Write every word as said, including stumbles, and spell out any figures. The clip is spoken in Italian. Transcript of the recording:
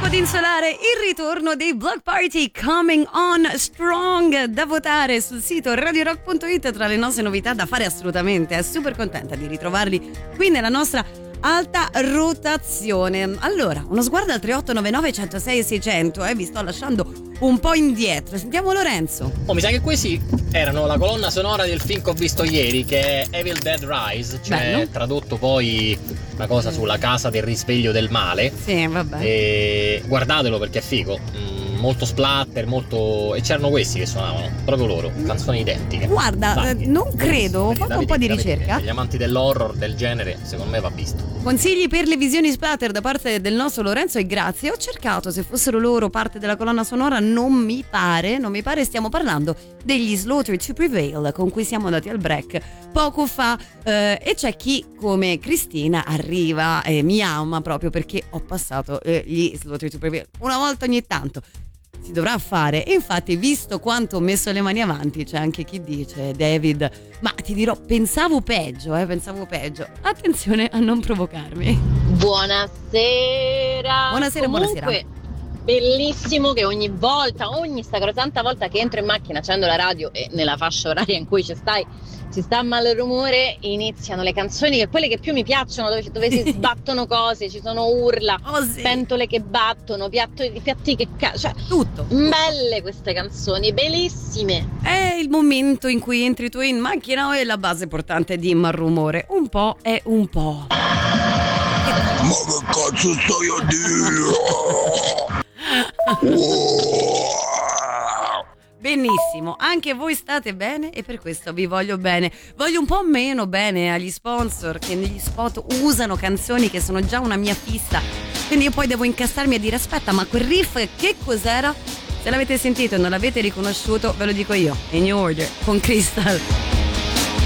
tempo di insolare il ritorno dei Block Party Coming On Strong, da votare sul sito radio rock punto it tra le nostre novità da fare assolutamente. È super contenta di ritrovarli qui nella nostra alta rotazione. Allora, uno sguardo al tre otto nove nove uno zero sei sei zero zero, eh, vi sto lasciando un po' indietro. Sentiamo Lorenzo. Oh, mi sa che questi erano la colonna sonora del film che ho visto ieri, che è Evil Dead Rise, cioè bello. Tradotto poi una cosa sulla casa del risveglio del male. Sì, vabbè. E guardatelo perché è figo. Mm, molto splatter, molto. E c'erano questi che suonavano, proprio loro, canzoni identiche. Guarda, eh, non credo, ho fatto un po' di ricerca. Gli amanti dell'horror del genere, secondo me va visto. Consigli per le visioni splatter da parte del nostro Lorenzo e grazie. Ho cercato se fossero loro parte della colonna sonora, non mi pare, non mi pare. Stiamo parlando degli Slaughter to Prevail con cui siamo andati al break poco fa, eh, e c'è chi come Cristina arriva e mi ama proprio perché ho passato eh, gli Slaughter to Prevail una volta ogni tanto. Si dovrà fare, e infatti visto quanto ho messo le mani avanti c'è anche chi dice: David, ma ti dirò, pensavo peggio, eh, pensavo peggio. Attenzione a non provocarmi. Buonasera. Buonasera, Comunque, buonasera. Bellissimo che ogni volta, ogni sacrosanta volta che entro in macchina, accendo la radio e nella fascia oraria in cui ci stai, ci sta male il rumore, iniziano le canzoni, che quelle che più mi piacciono, dove, dove si sbattono cose, ci sono urla, oh, sì. pentole che battono, piatto, piatti che cazzo, cioè tutto. Belle queste canzoni, bellissime. È il momento in cui entri tu in macchina e la base portante di mal rumore. Un po' è un po'. Ma che cazzo stai a dire? Benissimo, anche voi state bene e per questo vi voglio bene. Voglio un po' meno bene agli sponsor che negli spot usano canzoni che sono già una mia fissa, quindi io poi devo incastarmi a dire: aspetta, ma quel riff che cos'era? Se l'avete sentito e non l'avete riconosciuto, ve lo dico io. In New Order con Crystal.